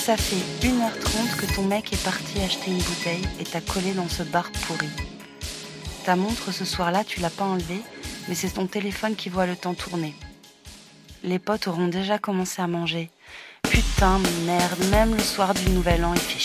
ça fait 1h30 que ton mec est parti acheter une bouteille et t'a collé dans ce bar pourri. Ta montre ce soir-là, tu l'as pas enlevée, mais c'est ton téléphone qui voit le temps tourner. Les potes auront déjà commencé à manger. Putain, merde, même le soir du nouvel an, il fait